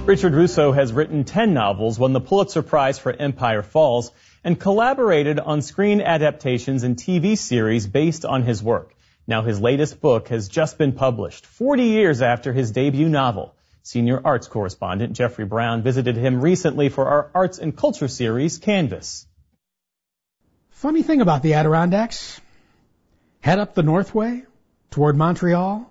Richard Russo has written 10 novels, won the Pulitzer Prize for Empire Falls, and collaborated on screen adaptations and TV series based on his work. Now his latest book has just been published, 40 years after his debut novel. Senior arts correspondent Jeffrey Brown visited him recently for our arts and culture series, Canvas. Funny thing about the Adirondacks, head up the Northway toward Montreal,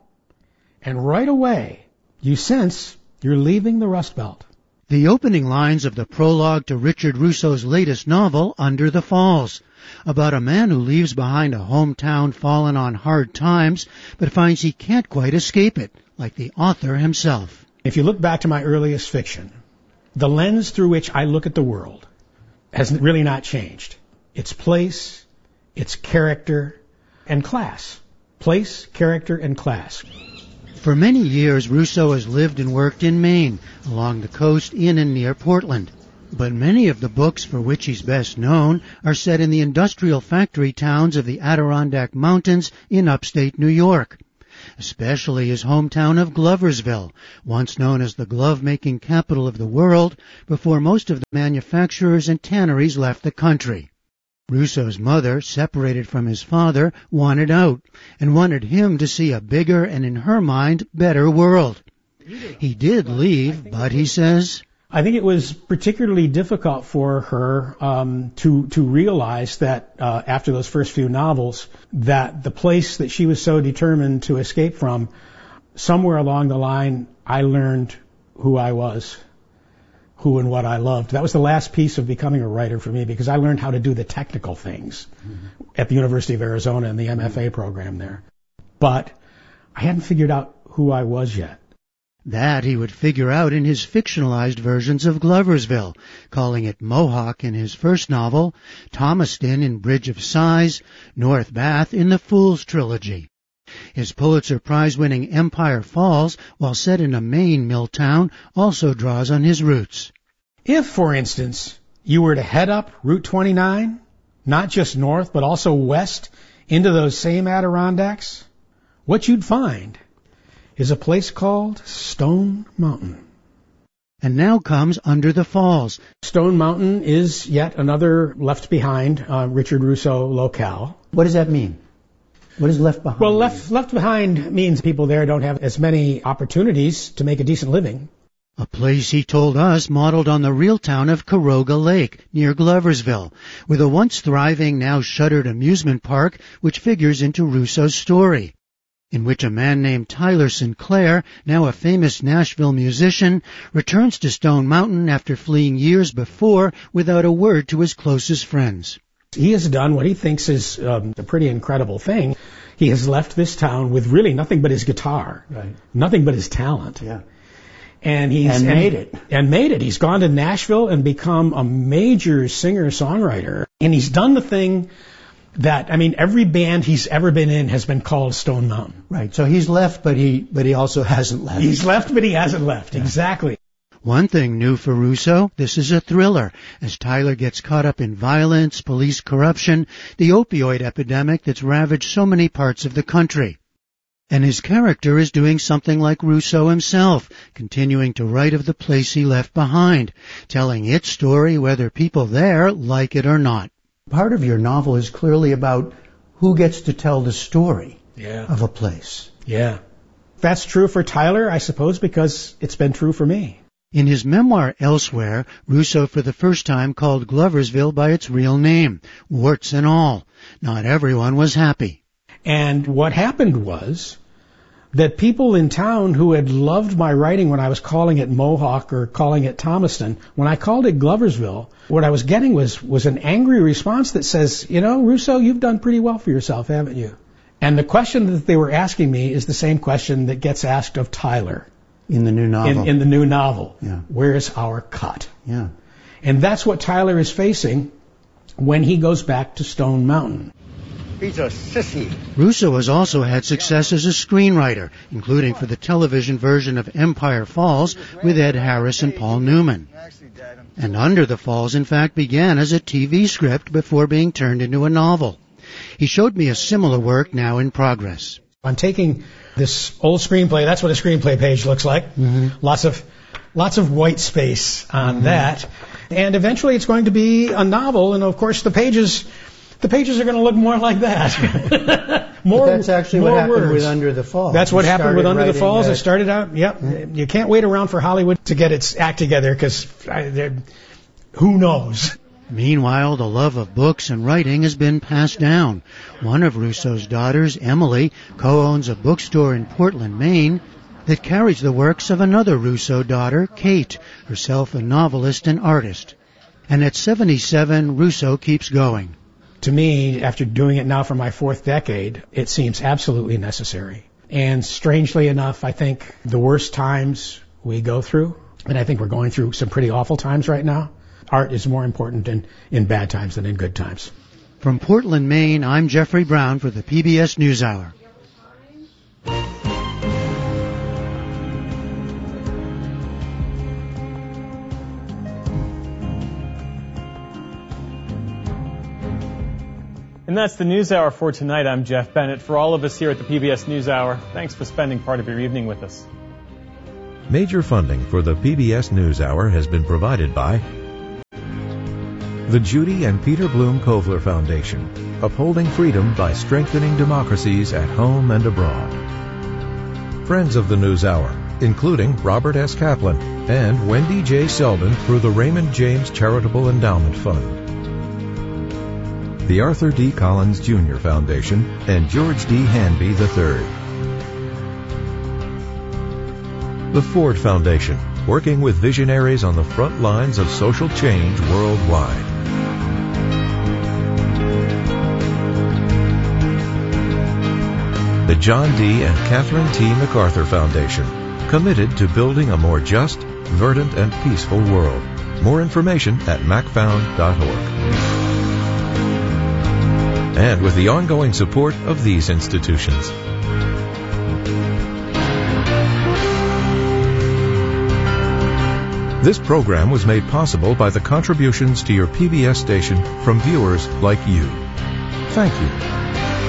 and right away you sense you're leaving the Rust Belt. The opening lines of the prologue to Richard Russo's latest novel, Under the Falls, about a man who leaves behind a hometown fallen on hard times, but finds he can't quite escape it, like the author himself. If you look back to my earliest fiction, the lens through which I look at the world has really not changed. Its place, its character, and class. Place, character, and class. For many years, Russo has lived and worked in Maine, along the coast in and near Portland. But many of the books for which he's best known are set in the industrial factory towns of the Adirondack Mountains in upstate New York, especially his hometown of Gloversville, once known as the glove-making capital of the world, before most of the manufacturers and tanneries left the country. Russo's mother, separated from his father, wanted out, and wanted him to see a bigger and, in her mind, better world. He did leave, but he says, I think it was particularly difficult for her to realize that after those first few novels, that the place that she was so determined to escape from, somewhere along the line, I learned who I was, who and what I loved. That was the last piece of becoming a writer for me, because I learned how to do the technical things at the University of Arizona in the MFA program there. But I hadn't figured out who I was yet. That he would figure out in his fictionalized versions of Gloversville, calling it Mohawk in his first novel, Thomaston in Bridge of Sighs, North Bath in the Fool's Trilogy. His Pulitzer Prize-winning Empire Falls, while set in a Maine mill town, also draws on his roots. If, for instance, you were to head up Route 29, not just north, but also west, into those same Adirondacks, what you'd find is a place called Stone Mountain. And now comes Under the Falls. Stone Mountain is yet another left-behind Richard Russo locale. What does that mean? What is left behind? Well, left behind means people there don't have as many opportunities to make a decent living. A place, he told us, modeled on the real town of Caroga Lake, near Gloversville, with a once thriving, now shuttered amusement park which figures into Russo's story, in which a man named Tyler Sinclair, now a famous Nashville musician, returns to Stone Mountain after fleeing years before without a word to his closest friends. He has done what he thinks is a pretty incredible thing. He has left this town with really nothing but his guitar, right. Nothing but his talent. Yeah. And made it. He's gone to Nashville and become a major singer-songwriter. And he's done the thing that, every band he's ever been in has been called Stone Mountain. Right. So he's left, but he also hasn't left. He's left, but he hasn't left. Yeah. Exactly. One thing new for Russo, this is a thriller, as Tyler gets caught up in violence, police corruption, the opioid epidemic that's ravaged so many parts of the country. And his character is doing something like Russo himself, continuing to write of the place he left behind, telling its story whether people there like it or not. Part of your novel is clearly about who gets to tell the story of a place. Yeah. That's true for Tyler, I suppose, because it's been true for me. In his memoir Elsewhere, Russo for the first time called Gloversville by its real name, warts and all. Not everyone was happy. And what happened was that people in town who had loved my writing when I was calling it Mohawk or calling it Thomaston, when I called it Gloversville, what I was getting was an angry response that says, Russo, you've done pretty well for yourself, haven't you? And the question that they were asking me is the same question that gets asked of Tyler. In the new novel. In the new novel. Yeah. Where's our cut? Yeah. And that's what Tyler is facing when he goes back to Stone Mountain. He's a sissy. Russo has also had success as a screenwriter, including for the television version of Empire Falls with Ed Harris and Paul Newman. And Under the Falls, in fact, began as a TV script before being turned into a novel. He showed me a similar work now in progress. I'm taking this old screenplay. That's what a screenplay page looks like. Mm-hmm. Lots of lots of white space on that. And eventually it's going to be a novel, and of course the pages are going to look more like that. But that's actually what happened words. with Under the Falls. That's what happened with Under the Falls. It started out, Mm-hmm. You can't wait around for Hollywood to get its act together, because who knows? Meanwhile, the love of books and writing has been passed down. One of Rousseau's daughters, Emily, co-owns a bookstore in Portland, Maine, that carries the works of another Rousseau daughter, Kate, herself a novelist and artist. And at 77, Rousseau keeps going. To me, after doing it now for my 4th decade, it seems absolutely necessary. And strangely enough, I think the worst times we go through, and I think we're going through some pretty awful times right now, art is more important in bad times than in good times. From Portland, Maine, I'm Jeffrey Brown for the PBS NewsHour. And that's the NewsHour for tonight. I'm Jeff Bennett. For all of us here at the PBS NewsHour, thanks for spending part of your evening with us. Major funding for the PBS NewsHour has been provided by the Judy and Peter Bloom Kovler Foundation, upholding freedom by strengthening democracies at home and abroad. Friends of the NewsHour, including Robert S. Kaplan and Wendy J. Selden through the Raymond James Charitable Endowment Fund. The Arthur D. Collins Jr. Foundation and George D. Hanby III. The Ford Foundation, working with visionaries on the front lines of social change worldwide. The John D. and Catherine T. MacArthur Foundation, committed to building a more just, verdant, and peaceful world. More information at macfound.org. And with the ongoing support of these institutions. This program was made possible by the contributions to your PBS station from viewers like you. Thank you.